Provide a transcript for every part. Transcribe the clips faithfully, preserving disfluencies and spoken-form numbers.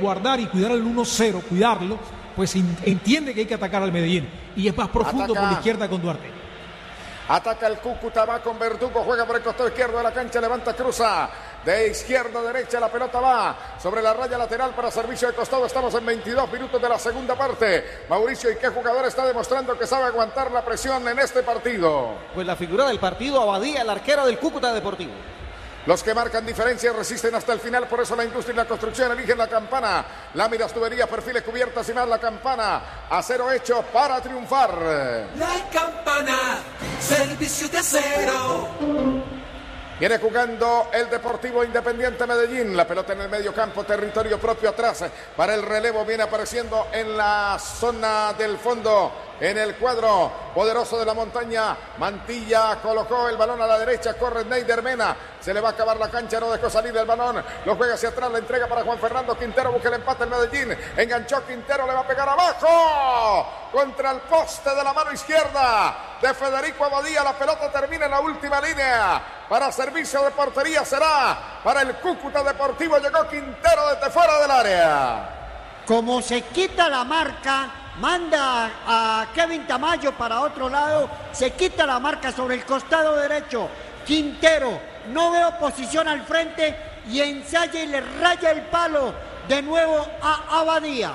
guardar y cuidar el uno cero, cuidarlo, pues entiende que hay que atacar al Medellín. Y es más profundo Ataca. por la izquierda con Duarte. Ataca el Cúcuta, va con Verdugo, juega por el costado izquierdo de la cancha, levanta, cruza. De izquierda a derecha, la pelota va sobre la raya lateral para servicio de costado. Estamos en veintidós minutos de la segunda parte. Mauricio, ¿y qué jugador está demostrando que sabe aguantar la presión en este partido? Pues la figura del partido, Abadía, el arquero del Cúcuta Deportivo. Los que marcan diferencia resisten hasta el final, por eso la industria y la construcción eligen la Campana. Láminas, tuberías, perfiles, cubiertas y más la Campana. Acero hecho para triunfar. La Campana, servicio de acero. Viene jugando el Deportivo Independiente Medellín. La pelota en el medio campo, territorio propio atrás. Para el relevo viene apareciendo en la zona del fondo. En el cuadro poderoso de la montaña, Mantilla colocó el balón a la derecha, corre Neider Mena, se le va a acabar la cancha, no dejó salir el balón, lo juega hacia atrás, la entrega para Juan Fernando Quintero, busca el empate el Medellín, enganchó Quintero, le va a pegar abajo, contra el poste de la mano izquierda de Federico Abadía, la pelota termina en la última línea, para servicio de portería será para el Cúcuta Deportivo, llegó Quintero desde fuera del área. Como se quita la marca, manda a Kevin Tamayo para otro lado, se quita la marca sobre el costado derecho. Quintero no veo posición al frente y ensaya y le raya el palo de nuevo a Abadía.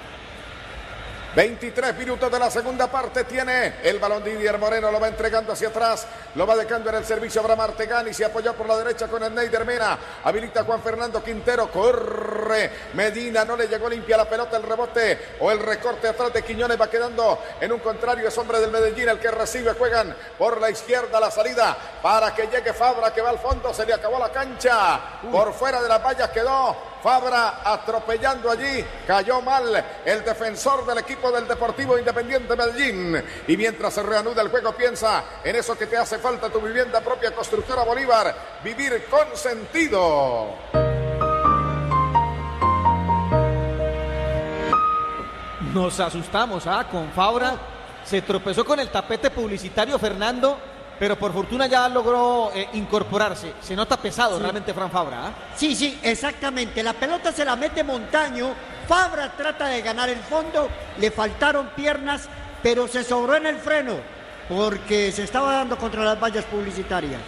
veintitrés minutos de la segunda parte tiene el balón Didier Moreno, lo va entregando hacia atrás, lo va dejando en el servicio Abraham Artegani, se apoyó por la derecha con el Neider Mena, habilita Juan Fernando Quintero, corre Medina, no le llegó limpia la pelota, el rebote o el recorte atrás de Quiñones va quedando en un contrario, es hombre del Medellín el que recibe, juegan por la izquierda la salida para que llegue Fabra que va al fondo, se le acabó la cancha, por fuera de las vallas quedó Fabra atropellando allí, cayó mal el defensor del equipo del Deportivo Independiente Medellín. Y mientras se reanuda el juego, piensa en eso que te hace falta, tu vivienda propia, Constructora Bolívar, vivir con sentido. Nos asustamos, ¿ah? Con Fabra, se tropezó con el tapete publicitario Fernando, pero por fortuna ya logró eh, incorporarse. Se nota pesado sí. realmente Fran Fabra. ¿eh? Sí, sí, exactamente. La pelota se la mete Montaño. Fabra trata de ganar el fondo. Le faltaron piernas, pero se sobró en el freno porque se estaba dando contra las vallas publicitarias.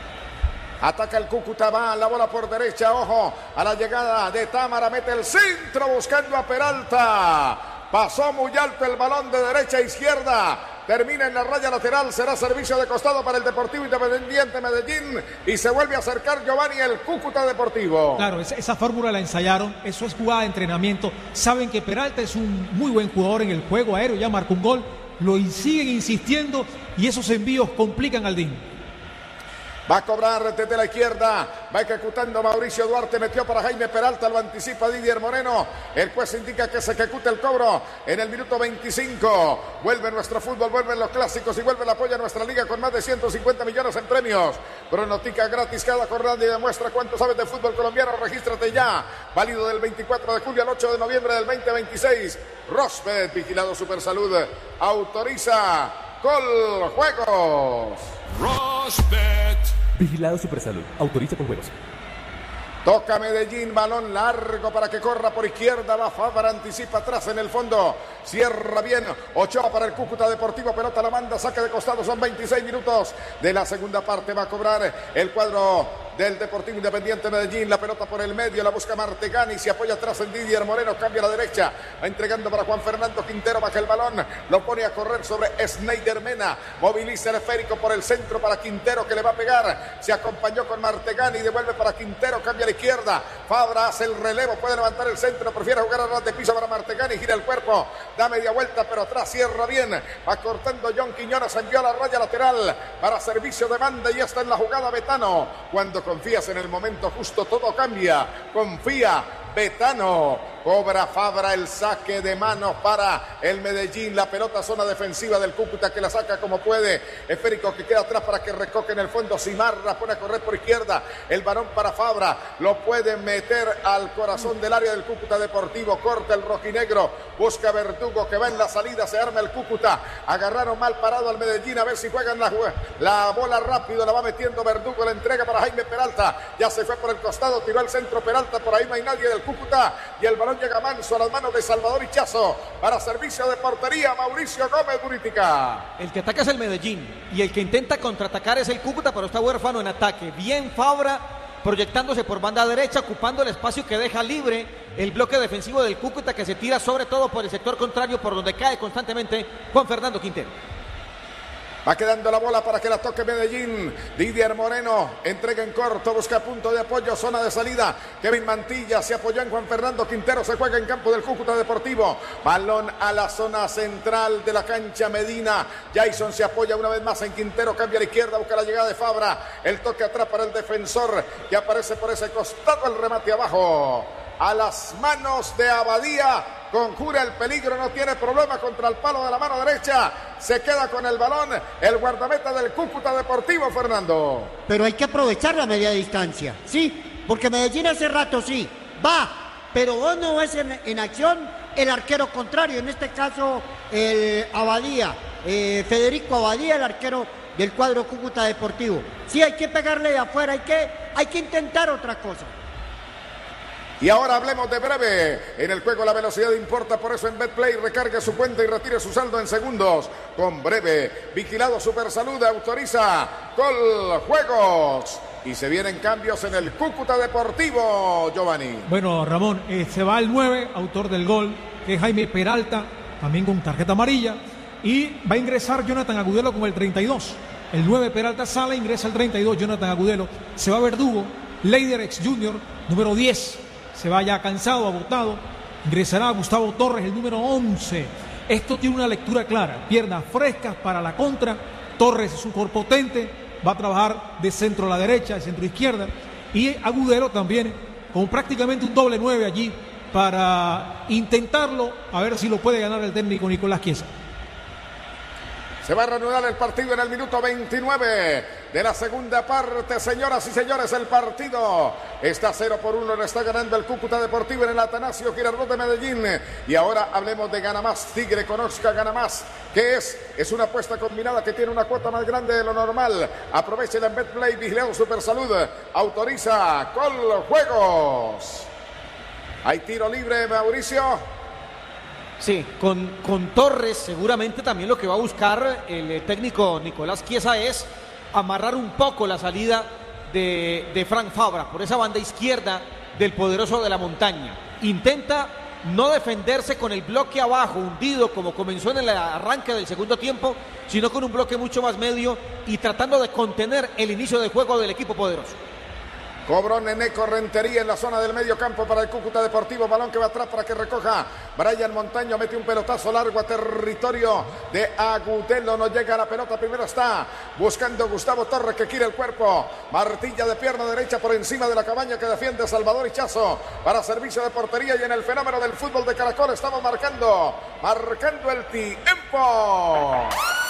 Ataca el Cúcuta, va la bola por derecha. Ojo a la llegada de Támara. Mete el centro buscando a Peralta. Pasó muy alto el balón de derecha a izquierda. Termina en la raya lateral, será servicio de costado para el Deportivo Independiente Medellín y se vuelve a acercar Giovanni el Cúcuta Deportivo. Claro, esa, esa fórmula la ensayaron, eso es jugada de entrenamiento. Saben que Peralta es un muy buen jugador en el juego aéreo, ya marcó un gol, lo siguen insistiendo y esos envíos complican al D I N. Va a cobrar desde la izquierda, va ejecutando Mauricio Duarte, metió para Jaime Peralta, lo anticipa Didier Moreno, el juez indica que se ejecute el cobro en el minuto veinticinco, vuelve nuestro fútbol, vuelven los clásicos y vuelve el apoyo a nuestra liga con más de ciento cincuenta millones en premios, pronostica gratis cada jornada y demuestra cuánto sabes de fútbol colombiano, regístrate ya, válido del veinticuatro de julio al ocho de noviembre del veinte veintiséis, Rosbet, vigilado Supersalud, autoriza Gol Juegos. Rosbet. Vigilado Supersalud. Autoriza con juegos. Toca Medellín, balón largo para que corra por izquierda, va Fabra, anticipa atrás en el fondo, cierra bien, Ochoa para el Cúcuta Deportivo, pelota la manda, saca de costado, son veintiséis minutos de la segunda parte, va a cobrar el cuadro del Deportivo Independiente Medellín, la pelota por el medio, la busca Martegani, se apoya atrás en Didier Moreno, cambia a la derecha, va entregando para Juan Fernando Quintero, baja el balón, lo pone a correr sobre Sneider Mena, moviliza el esférico por el centro para Quintero que le va a pegar, se acompañó con Martegani, devuelve para Quintero, cambia a la izquierda, Fabra hace el relevo, puede levantar el centro, prefiere jugar a ras de piso para Martegani, gira el cuerpo, da media vuelta, pero atrás cierra bien, va cortando John Quiñones, envió a la raya lateral para servicio de banda y está en la jugada Betano, cuando confías en el momento justo todo cambia, confía Betano, cobra Fabra el saque de manos para el Medellín, la pelota zona defensiva del Cúcuta que la saca como puede, esférico que queda atrás para que recoque en el fondo, Simarra pone a correr por izquierda, el balón para Fabra, lo puede meter al corazón del área del Cúcuta Deportivo, corta el rojinegro, busca Verdugo que va en la salida, se arma el Cúcuta, agarraron mal parado al Medellín, a ver si juegan la, la bola rápido, la va metiendo Verdugo, la entrega para Jaime Peralta, ya se fue por el costado, tiró al centro Peralta, por ahí no hay nadie del Cúcuta y el balón balón llega manso a las manos de Salvador Hichazo para servicio de portería Mauricio Gómez Buritica. El que ataca es el Medellín y el que intenta contraatacar es el Cúcuta, pero está huérfano en ataque. Bien Fabra proyectándose por banda derecha, ocupando el espacio que deja libre el bloque defensivo del Cúcuta, que se tira sobre todo por el sector contrario, por donde cae constantemente Juan Fernando Quintero. Va quedando la bola para que la toque Medellín. Didier Moreno entrega en corto, busca punto de apoyo, zona de salida. Kevin Mantilla se apoyó en Juan Fernando Quintero. Se juega en campo del Cúcuta Deportivo. Balón a la zona central de la cancha Medina. Jason se apoya una vez más en Quintero. Cambia a la izquierda, busca la llegada de Fabra. El toque atrás para el defensor que aparece por ese costado. El remate abajo. A las manos de Abadía, conjura el peligro, no tiene problema contra el palo de la mano derecha, se queda con el balón el guardameta del Cúcuta Deportivo, Fernando. Pero hay que aprovechar la media distancia, sí, porque Medellín hace rato sí, va, pero vos no ves en, en acción el arquero contrario, en este caso el Abadía, eh, Federico Abadía, el arquero del cuadro Cúcuta Deportivo. Sí, hay que pegarle de afuera, hay que, hay que intentar otra cosa. Y ahora hablemos de Breve. En el juego la velocidad importa, por eso en Betplay recargue su cuenta y retire su saldo en segundos. Con Breve, Vigilado Supersalud autoriza Gol Juegos. Y se vienen cambios en el Cúcuta Deportivo, Giovanni. Bueno, Ramón, eh, se va el nueve, autor del gol, que es Jaime Peralta, también con tarjeta amarilla. Y va a ingresar Jonathan Agudelo con el treinta y dos. El nueve Peralta sale, ingresa el treinta y dos Jonathan Agudelo. Se va Verdugo, Leider ex Junior, número diez. Se va ya cansado, agotado. Ingresará Gustavo Torres, el número once. Esto tiene una lectura clara. Piernas frescas para la contra. Torres es un cuerpo potente. Va a trabajar de centro a la derecha, de centro a izquierda. Y Agudelo también con prácticamente un doble nueve allí para intentarlo, a ver si lo puede ganar el técnico Nicolás Chiesa. Se va a reanudar el partido en el minuto veintinueve de la segunda parte. Señoras y señores, el partido está cero por uno. Lo está ganando el Cúcuta Deportivo en el Atanasio Girardot de Medellín. Y ahora hablemos de Gana Más. Tigre conozca Gana Más. ¿Qué es? Es una apuesta combinada que tiene una cuota más grande de lo normal. Aprovechen en Betplay. Vigilado Supersalud autoriza Gol Juegos. Hay tiro libre, Mauricio. Sí, con, con Torres seguramente también lo que va a buscar el técnico Nicolás Chiesa es amarrar un poco la salida de, de Frank Fabra por esa banda izquierda del poderoso de la montaña. Intenta no defenderse con el bloque abajo, hundido como comenzó en el arranque del segundo tiempo, sino con un bloque mucho más medio y tratando de contener el inicio del juego del equipo poderoso. Cobró Neneco Rentería en la zona del medio campo para el Cúcuta Deportivo. Balón que va atrás para que recoja Brian Montaño. Mete un pelotazo largo a territorio de Agudelo. No llega a la pelota. Primero está buscando Gustavo Torres que quiere el cuerpo. Martilla de pierna derecha por encima de la cabaña que defiende Salvador Hichazo para servicio de portería. Y en el fenómeno del fútbol de Caracol estamos marcando, marcando el tiempo.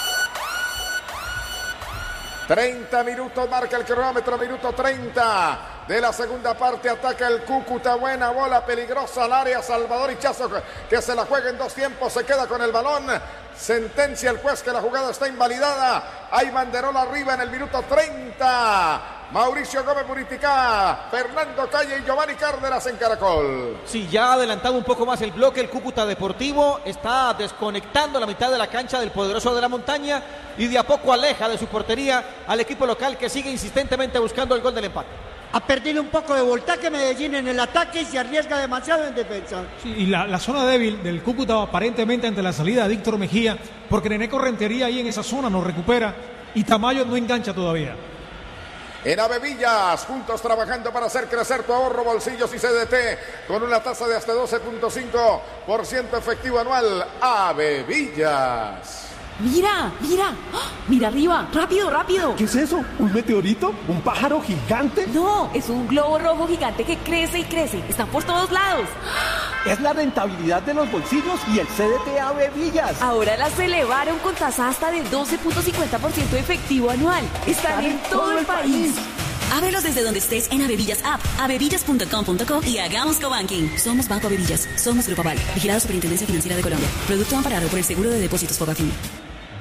treinta minutos marca el cronómetro, minuto treinta de la segunda parte. Ataca el Cúcuta, buena bola, peligrosa al área. Salvador Hichazo que se la juega en dos tiempos, se queda con el balón. Sentencia el juez que la jugada está invalidada. Hay banderola arriba en el minuto treinta. Mauricio Gómez Buritica, Fernando Calle y Giovanni Cárdenas en Caracol. Sí, ya ha adelantado un poco más el bloque el Cúcuta Deportivo, está desconectando la mitad de la cancha del poderoso de la montaña y de a poco aleja de su portería al equipo local que sigue insistentemente buscando el gol del empate. Ha perdido un poco de voltaje Medellín en el ataque y se arriesga demasiado en defensa. Sí, y la, la zona débil del Cúcuta aparentemente ante la salida de Víctor Mejía, porque Neneco Rentería ahí en esa zona no recupera y Tamayo no engancha todavía. En Avevillas, juntos trabajando para hacer crecer tu ahorro, bolsillos y C D T con una tasa de hasta doce punto cinco por ciento efectivo anual. Avevillas. Mira, mira, ¡oh! Mira arriba, rápido, rápido. ¿Qué es eso? ¿Un meteorito? ¿Un pájaro gigante? No, es un globo rojo gigante que crece y crece. Están por todos lados. Es la rentabilidad de los bolsillos y el C D T Avevillas. Ahora las elevaron con tasa hasta de doce punto cincuenta por ciento efectivo anual. Están en todo el país. Ábrelos desde donde estés en Avevillas App, avevillas punto com punto co y hagamos cobanking. Somos Banco Avevillas, somos Grupo Aval, vigilado Superintendencia Financiera de Colombia. Producto amparado por el Seguro de Depósitos Fogafín.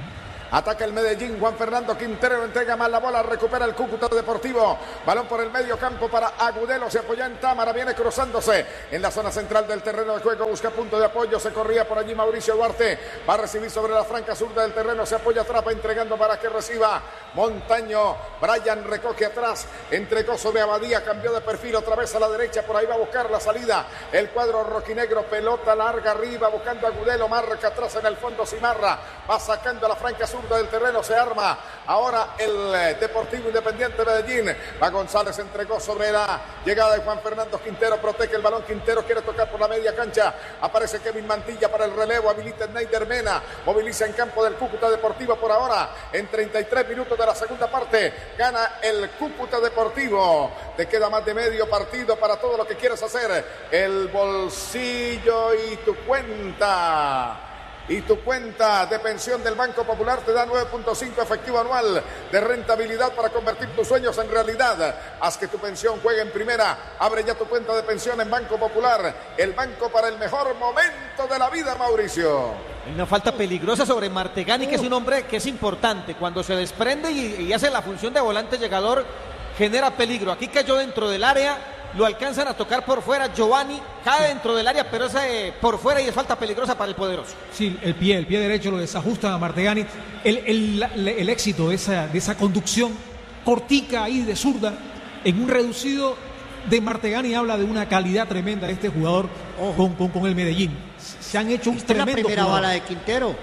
Ataca el Medellín, Juan Fernando Quintero entrega mal la bola, recupera el Cúcuta Deportivo. Balón por el medio campo para Agudelo, se apoya en Támara, viene cruzándose en la zona central del terreno de juego, busca punto de apoyo, se corría por allí Mauricio Duarte, va a recibir sobre la franca zurda del terreno, se apoya atrás, va entregando para que reciba Montaño. Brian recoge atrás, entregó sobre Abadía, cambió de perfil otra vez a la derecha, por ahí va a buscar la salida el cuadro rojinegro, pelota larga arriba, buscando Agudelo, marca atrás en el fondo Cimarra, va sacando a la franca zurda del terreno, se arma ahora el Deportivo Independiente Medellín. Va González, entregó sobre la llegada de Juan Fernando Quintero, protege el balón Quintero, quiere tocar por la media cancha, aparece Kevin Mantilla para el relevo, habilita Neider Mena, moviliza en campo del Cúcuta Deportivo por ahora, en treinta y tres minutos de la segunda parte, gana el Cúcuta Deportivo. Te queda más de medio partido para todo lo que quieres hacer, el bolsillo y tu cuenta. Y tu cuenta de pensión del Banco Popular te da nueve punto cinco efectivo anual de rentabilidad para convertir tus sueños en realidad. Haz que tu pensión juegue en primera. Abre ya tu cuenta de pensión en Banco Popular. El banco para el mejor momento de la vida, Mauricio. Hay una falta peligrosa sobre Martegani, que es un hombre que es importante. Cuando se desprende y, y hace la función de volante llegador, genera peligro. Aquí cayó dentro del área. Lo alcanzan a tocar por fuera, Giovanni cae dentro del área, pero es eh, por fuera y es falta peligrosa para el poderoso. Sí, el pie, el pie derecho lo desajusta a Martegani. El, el, el, el éxito de esa, de esa conducción cortica ahí de zurda en un reducido de Martegani habla de una calidad tremenda de este jugador con, con, con el Medellín. Se han hecho un Esta tremendo es la primera jugador. bala de Quintero.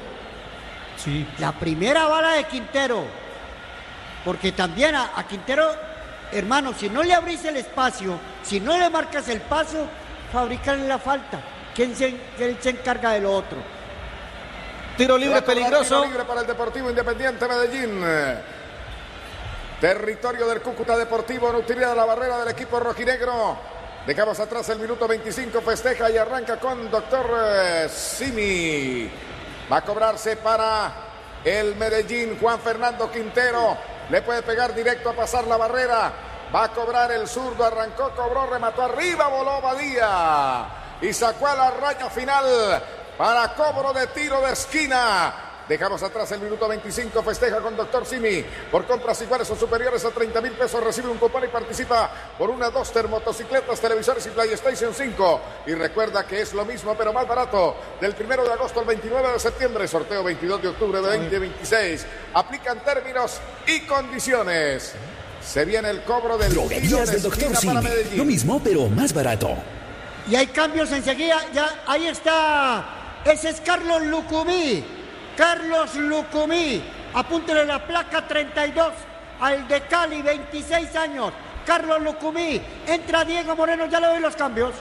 Sí. La primera bala de Quintero. Porque también a, a Quintero... Hermano, si no le abrís el espacio, si no le marcas el paso, fabrican la falta. ¿Quién se, quién se encarga de lo otro? Tiro libre peligroso. Tiro libre para el Deportivo Independiente Medellín. Territorio del Cúcuta Deportivo, en utilidad de la barrera del equipo rojinegro. Dejamos atrás el minuto veinticinco, festeja y arranca con Doctor eh, Simi. Va a cobrarse para el Medellín, Juan Fernando Quintero. Le puede pegar directo a pasar la barrera. Va a cobrar el zurdo. Arrancó, cobró, remató arriba. Voló Badía. Y sacó a la raya final para cobro de tiro de esquina. Dejamos atrás el minuto veinticinco. Festeja con Doctor Simi. Por compras iguales o superiores a treinta mil pesos recibe un cupón y participa por una, dos termotocicletas, televisores y PlayStation cinco. Y recuerda que es lo mismo pero más barato. Del primero de agosto al veintinueve de septiembre. Sorteo veintidós de octubre de veinte veintiséis. Aplican términos y condiciones. Se viene el cobro del Droguerías del Doctor Simi. Lo mismo pero más barato. Y hay cambios enseguida. Ya, ahí está. Ese es Carlos Lucumí. Carlos Lucumí, apúntele la placa treinta y dos al de Cali, veintiséis años. Carlos Lucumí, entra Diego Moreno, ya le doy los cambios.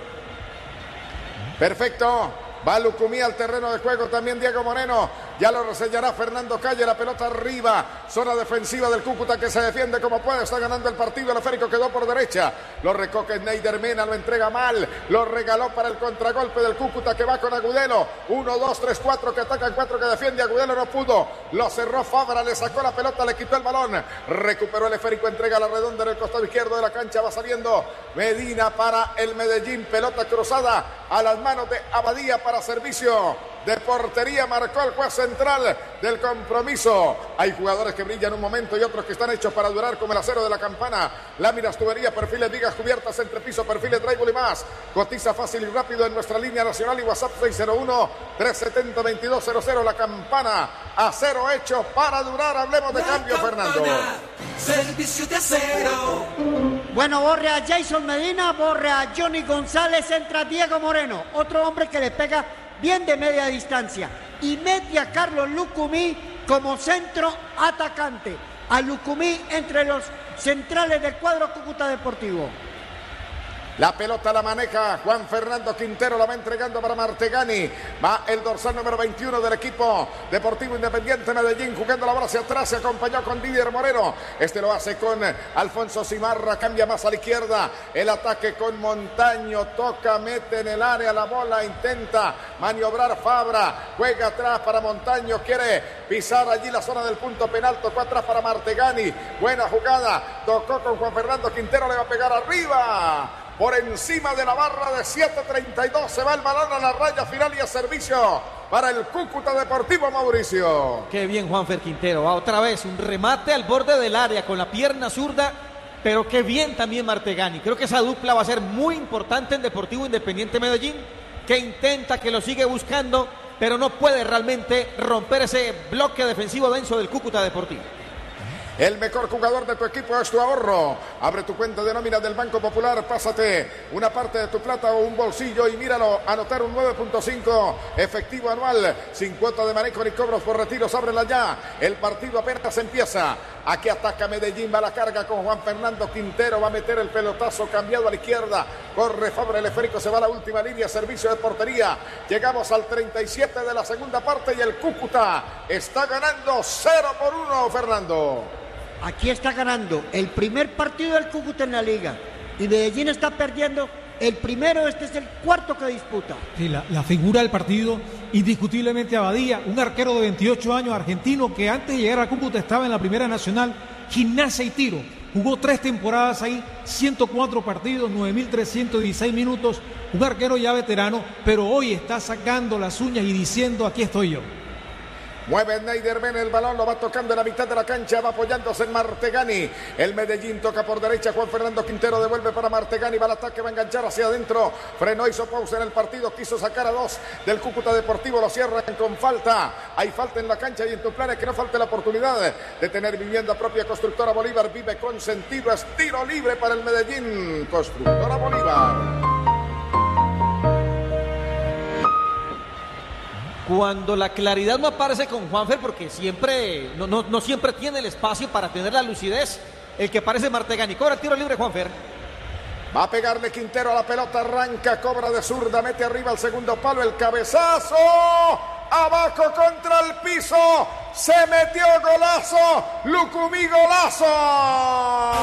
Perfecto, va Lucumí al terreno de juego, también Diego Moreno. Ya lo reseñará Fernando Calle, la pelota arriba, zona defensiva del Cúcuta que se defiende como puede, está ganando el partido, el esférico quedó por derecha, lo recoge Neider Mena, lo entrega mal, lo regaló para el contragolpe del Cúcuta que va con Agudelo, uno, dos, tres, cuatro que atacan, cuatro que defiende, Agudelo no pudo, lo cerró Fabra, le sacó la pelota, le quitó el balón, recuperó el esférico, entrega la redonda en el costado izquierdo de la cancha, va saliendo Medina para el Medellín, pelota cruzada a las manos de Abadía para servicio de portería, marcó el juez central del compromiso. Hay jugadores que brillan un momento y otros que están hechos para durar, como el acero de la campana, láminas, tuberías, perfiles, vigas cubiertas, entrepiso, perfiles, drywall y más. Cotiza fácil y rápido en nuestra línea nacional y WhatsApp seis cero uno, tres siete cero, veintidós cero cero. La campana, acero hecho para durar. Hablemos de La cambio, campana, Fernando. Servicio de acero. Bueno, borre a Jason Medina, borre a Johnny González, entra Diego Moreno, otro hombre que le pega bien de media distancia, y mete a Carlos Lucumí como centro atacante. A Lucumí entre los centrales del cuadro Cúcuta Deportivo. La pelota la maneja Juan Fernando Quintero, la va entregando para Martegani. Va el dorsal número veintiuno del equipo Deportivo Independiente Medellín, jugando la bola hacia atrás, se acompañó con Didier Moreno. Este lo hace con Alfonso Cimarra, cambia más a la izquierda. El ataque con Montaño, toca, mete en el área la bola, intenta maniobrar Fabra, juega atrás para Montaño, quiere pisar allí la zona del punto penal, tocó atrás para Martegani. Buena jugada, tocó con Juan Fernando Quintero, le va a pegar arriba. Por encima de la barra de siete treinta y dos se va el balón a la raya final y a servicio para el Cúcuta Deportivo, Mauricio. Qué bien Juanfer Quintero, va otra vez un remate al borde del área con la pierna zurda, pero qué bien también Martegani. Creo que esa dupla va a ser muy importante en Deportivo Independiente Medellín, que intenta, que lo sigue buscando, pero no puede realmente romper ese bloque defensivo denso del Cúcuta Deportivo. El mejor jugador de tu equipo es tu ahorro. Abre tu cuenta de nómina del Banco Popular, pásate una parte de tu plata o un bolsillo y míralo, anotar un nueve punto cinco efectivo anual, sin cuota de manejo ni cobros por retiros. Ábrela ya, el partido apenas empieza. Aquí ataca Medellín, va la carga con Juan Fernando Quintero, va a meter el pelotazo cambiado a la izquierda, corre Fabra, el esférico se va a la última línea, servicio de portería. Llegamos al treinta y siete de la segunda parte y el Cúcuta está ganando cero por uno, Fernando. Aquí está ganando el primer partido del Cúcuta en la liga y Medellín está perdiendo el primero, este es el cuarto que disputa. Sí, la, la figura del partido, indiscutiblemente Abadía, un arquero de veintiocho años argentino que antes de llegar a Cúcuta estaba en la Primera Nacional, Gimnasia y Tiro. Jugó tres temporadas ahí, ciento cuatro partidos, nueve mil trescientos dieciséis minutos, un arquero ya veterano, pero hoy está sacando las uñas y diciendo, aquí estoy yo. Mueve Neider, ven el balón, lo va tocando en la mitad de la cancha, va apoyándose en Martegani. El Medellín toca por derecha, Juan Fernando Quintero devuelve para Martegani, va al ataque, va a enganchar hacia adentro. Frenó, hizo pausa en el partido, quiso sacar a dos del Cúcuta Deportivo, lo cierran con falta. Hay falta en la cancha y en tu plan es que no falte la oportunidad de tener vivienda propia. Constructora Bolívar, vive con sentido, es tiro libre para el Medellín. Constructora Bolívar. Cuando la claridad no aparece con Juanfer, porque siempre no, no, no siempre tiene el espacio para tener la lucidez, el que parece Martegani. Cobra el tiro libre Juanfer. Va a pegarle Quintero a la pelota, arranca, cobra de zurda, mete arriba al segundo palo, el cabezazo, abajo contra el piso, se metió, golazo, Lucumí, golazo.